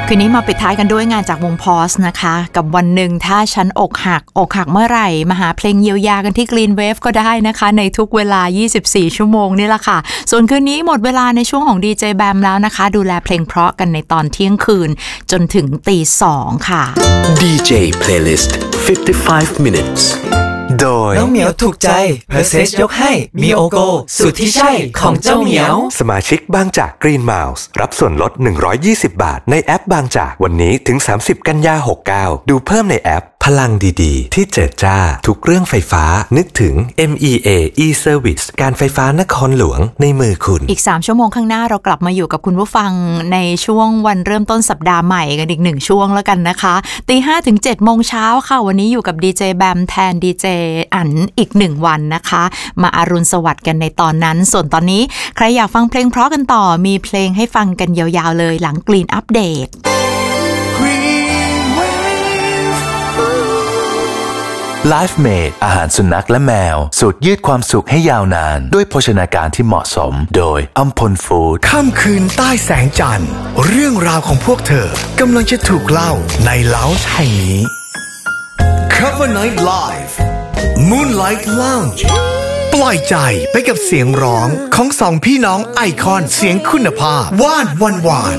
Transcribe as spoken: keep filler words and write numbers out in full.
คืนนี้มาปิดท้ายกันด้วยงานจากวงพอสนะคะกับวันหนึ่งถ้าฉันอกหักอกหักเมื่อไหร่มาหาเพลงเยียวยากันที่ Green Wave ก็ได้นะคะในทุกเวลายี่สิบสี่ชั่วโมงนี่แหละค่ะส่วนคืนนี้หมดเวลาในช่วงของ ดี เจ แบมแล้วนะคะดูแลเพลงเพราะกันในตอนเที่ยงคืนจนถึงตีสองค่ะดี เจ Playlist fifty-five minutes โดยน้องเหมียวถูกใจเพอร์เซสยกให้มีโอโกสูตรที่ใช่ของเจ้าเหมียวสมาชิกบางจาก Green Mouse รับส่วนลดหนึ่งร้อยยี่สิบบาทในแอปบางจากวันนี้ถึงสามสิบกันยายนหกสิบเก้าดูเพิ่มในแอปพลังดีๆที่เจิดจ้าทุกเรื่องไฟฟ้านึกถึง เอ็ม อี เอ e-Service การไฟฟ้านครหลวงในมือคุณอีกสามชั่วโมงข้างหน้าเรากลับมาอยู่กับคุณผู้ฟังในช่วงวันเริ่มต้นสัปดาห์ใหม่กันอีกหนึ่งช่วงแล้วกันนะคะตีห้าถึงเจ็ดโมงเช้าค่ะวันนี้อยู่กับ ดี เจ แบมแทน ดี เจ อั๋นอีกหนึ่งวันนะคะมาอารุณสวัสดิ์กันในตอนนั้นส่วนตอนนี้ใครอยากฟังเพลงเพราะกันต่อมีเพลงให้ฟังกันยาวๆเลยหลัง Green Update Life Made อาหารสุนัขและแมวสูตรยืดความสุขให้ยาวนานด้วยโภชนาการที่เหมาะสมโดยอัมพลฟู้ดค่ำคืนใต้แสงจันทร์เรื่องราวของพวกเธอกำลังจะถูกเล่าในเลาส์แห่งนี้ Cover Night Live Moonlight Lounge ปล่อยใจไปกับเสียงร้องของสองพี่น้องไอคอนเสียงคุณภาพว่านวันวาน